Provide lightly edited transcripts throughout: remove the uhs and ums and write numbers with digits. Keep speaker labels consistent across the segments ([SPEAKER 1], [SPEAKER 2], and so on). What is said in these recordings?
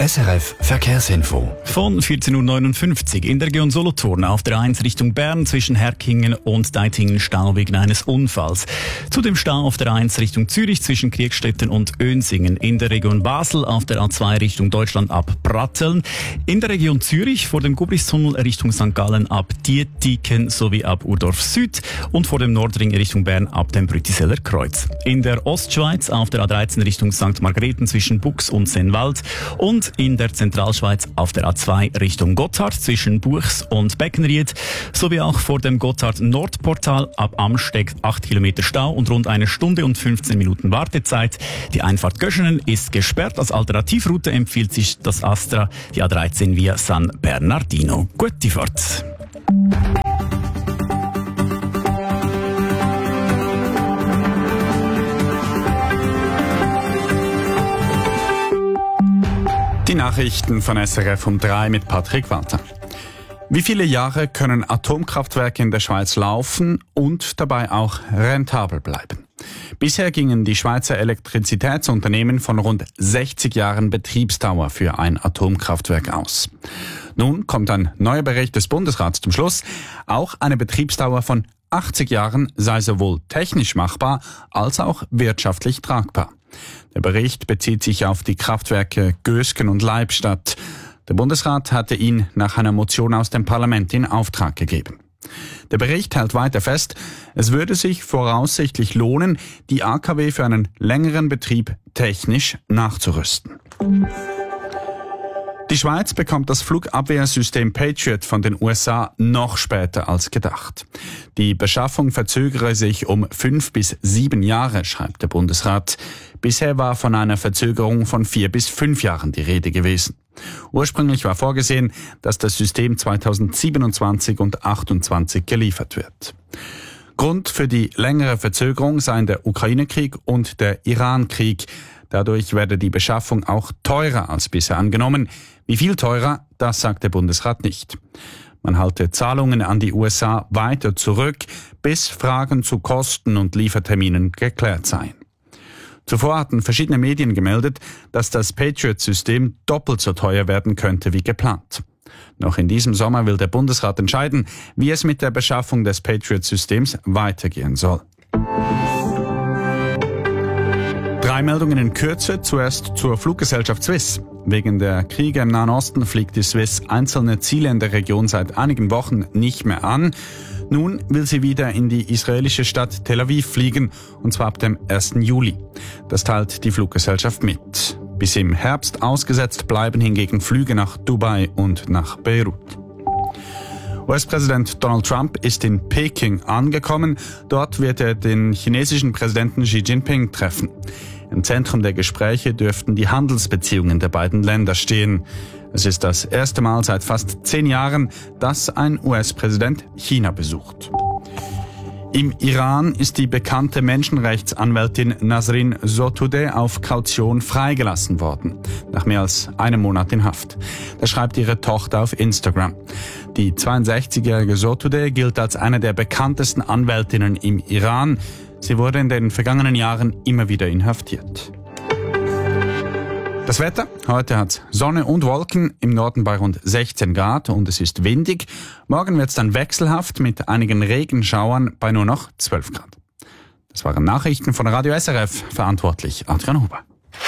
[SPEAKER 1] SRF Verkehrsinfo.
[SPEAKER 2] Von 14.59 Uhr in der Region Solothurn auf der A1 Richtung Bern zwischen Herkingen und Deitingen Stau wegen eines Unfalls. Zudem Stau auf der A1 Richtung Zürich zwischen Kriegstetten und Önsingen. In der Region Basel auf der A2 Richtung Deutschland ab Pratteln. In der Region Zürich vor dem Gubristunnel Richtung St. Gallen ab Dietiken sowie ab Urdorf Süd und vor dem Nordring Richtung Bern ab dem Brütiseller Kreuz. In der Ostschweiz auf der A13 Richtung St. Margrethen zwischen Bux und Sennwald und in der Zentralschweiz auf der A2 Richtung Gotthard zwischen Buchs und Beckenried sowie auch vor dem Gotthard Nordportal ab Amsteg 8 Kilometer Stau und rund 1 Stunde und 15 Minuten Wartezeit. Die Einfahrt Göschenen ist gesperrt. Als Alternativroute empfiehlt sich das Astra, die A13 via San Bernardino. Gute Fahrt!
[SPEAKER 3] Die Nachrichten von SRF um 3 mit Patrick Walter. Wie viele Jahre können Atomkraftwerke in der Schweiz laufen und dabei auch rentabel bleiben? Bisher gingen die Schweizer Elektrizitätsunternehmen von rund 60 Jahren Betriebsdauer für ein Atomkraftwerk aus. Nun kommt ein neuer Bericht des Bundesrats zum Schluss. Auch eine Betriebsdauer von 80 Jahren sei sowohl technisch machbar als auch wirtschaftlich tragbar. Der Bericht bezieht sich auf die Kraftwerke Gösgen und Leibstadt. Der Bundesrat hatte ihn nach einer Motion aus dem Parlament in Auftrag gegeben. Der Bericht hält weiter fest, es würde sich voraussichtlich lohnen, die AKW für einen längeren Betrieb technisch nachzurüsten. Die Schweiz bekommt das Flugabwehrsystem Patriot von den USA noch später als gedacht. Die Beschaffung verzögere sich um 5 bis 7 Jahre, schreibt der Bundesrat. Bisher war von einer Verzögerung von 4 bis 5 Jahren die Rede gewesen. Ursprünglich war vorgesehen, dass das System 2027 und 2028 geliefert wird. Grund für die längere Verzögerung seien der Ukraine-Krieg und der Iran-Krieg. Dadurch werde die Beschaffung auch teurer als bisher angenommen. Wie viel teurer, das sagt der Bundesrat nicht. Man halte Zahlungen an die USA weiter zurück, bis Fragen zu Kosten und Lieferterminen geklärt seien. Zuvor hatten verschiedene Medien gemeldet, dass das Patriot-System doppelt so teuer werden könnte wie geplant. Noch in diesem Sommer will der Bundesrat entscheiden, wie es mit der Beschaffung des Patriot-Systems weitergehen soll. 3 Meldungen in Kürze. Zuerst zur Fluggesellschaft Swiss. Wegen der Kriege im Nahen Osten fliegt die Swiss einzelne Ziele in der Region seit einigen Wochen nicht mehr an. Nun will sie wieder in die israelische Stadt Tel Aviv fliegen, und zwar ab dem 1. Juli. Das teilt die Fluggesellschaft mit. Bis im Herbst ausgesetzt bleiben hingegen Flüge nach Dubai und nach Beirut. US-Präsident Donald Trump ist in Peking angekommen. Dort wird er den chinesischen Präsidenten Xi Jinping treffen. Im Zentrum der Gespräche dürften die Handelsbeziehungen der beiden Länder stehen. Es ist das erste Mal seit fast 10 Jahren, dass ein US-Präsident China besucht. Im Iran ist die bekannte Menschenrechtsanwältin Nasrin Sotoudeh auf Kaution freigelassen worden, nach mehr als einem Monat in Haft. Das schreibt ihre Tochter auf Instagram. Die 62-jährige Sotoudeh gilt als eine der bekanntesten Anwältinnen im Iran. Sie wurde in den vergangenen Jahren immer wieder inhaftiert. Das Wetter. Heute hat Sonne und Wolken, im Norden bei rund 16 Grad und es ist windig. Morgen wird es dann wechselhaft mit einigen Regenschauern bei nur noch 12 Grad. Das waren Nachrichten von Radio SRF, verantwortlich Adrian Huber.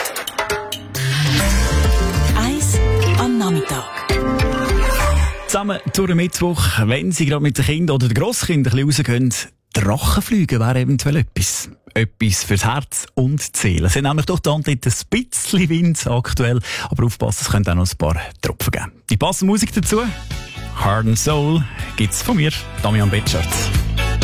[SPEAKER 4] Eis am Nachmittag.
[SPEAKER 2] Zusammen durch den Mittwoch, wenn Sie gerade mit den Kindern oder den Grosskindern ein bisschen rausgehen, Drachenfliegen wäre eventuell etwas. Etwas fürs Herz und die Seele. Es sind nämlich doch da ein bisschen Wind aktuell, aber aufpassen, es könnte auch noch ein paar Tropfen geben. Die passende Musik dazu, Heart and Soul, gibt's von mir, Damian Betscharz.